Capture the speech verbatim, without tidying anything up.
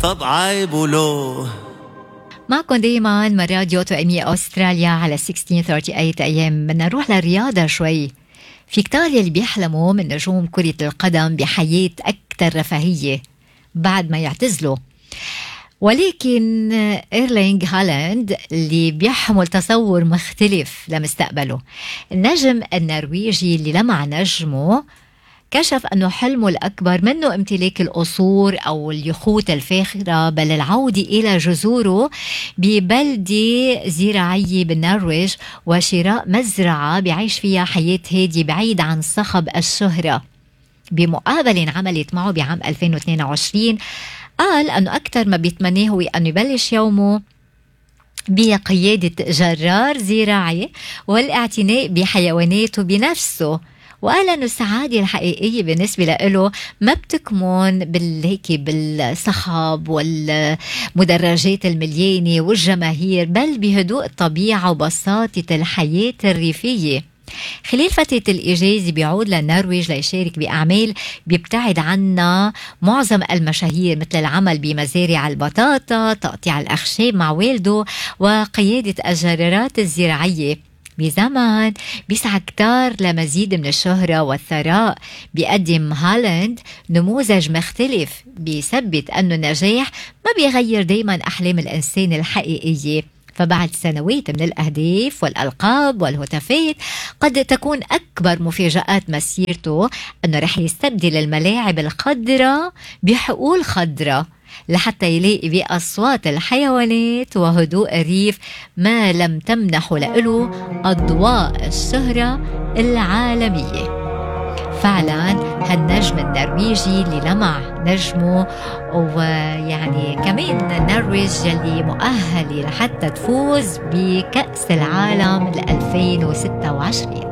طب عيب ولو. معكم دايما من راديو توأمية أستراليا على ستة عشر ثلاثين وثمانين أي إم. بدنا نروح للرياضة شوي. في كتار يلي بيحلموا من نجوم كرة القدم بحياة أكثر رفاهية بعد ما يعتزلوا، ولكن إيرلينغ هالاند اللي بيحمل تصور مختلف لمستقبله. النجم النرويجي اللي لمع نجمه كشف أنه حلمه الأكبر منه امتلاك القصور أو اليخوت الفاخرة، بل العودة إلى جذوره ببلدة زراعية بالنرويج وشراء مزرعة بيعيش فيها حياة هادية بعيد عن صخب الشهرة. بمقابلة عملت معه بعام ألفين واثنين وعشرين قال أنه أكثر ما بيتمناه هو أن يبلش يومه بقيادة جرار زراعي والاعتناء بحيواناته بنفسه، وقال أنه السعادة الحقيقية بالنسبة له ما بتكمن بالهيك بالصخب والمدرجات المليانة والجماهير، بل بهدوء الطبيعة وبساطة الحياة الريفية. خلال فترة الإجازة بيعود للنرويج ليشارك بأعمال بيبتعد عنها معظم المشاهير، مثل العمل بمزارع البطاطا، تقطيع الأخشاب مع والده، وقيادة الجرارات الزراعية. بزمن بيسعى كتار لمزيد من الشهرة والثراء، بيقدم هالاند نموذج مختلف بيثبت أنه النجاح ما بيغير دايما أحلام الإنسان الحقيقية. فبعد سنوات من الأهداف والألقاب والهتافات، قد تكون أكبر مفاجآت مسيرته أنه رح يستبدل الملاعب الخضراء بحقول خضراء لحتى يلاقي بأصوات الحيوانات وهدوء الريف ما لم تمنحه له أضواء الشهرة العالمية. فعلا هالنجم النرويجي اللي لمع نجمه، ويعني كمان النرويج اللي مؤهل لحتى تفوز بكأس العالم ألفين وستة وعشرين.